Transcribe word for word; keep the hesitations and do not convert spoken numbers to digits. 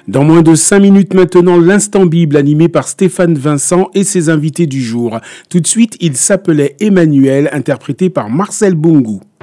Dans moins de cinq minutes maintenant, l'Instant Bible animé par Stéphane Vincent et ses invités du jour. Tout de suite, il s'appelait Emmanuel, interprété par Marcel Bungu.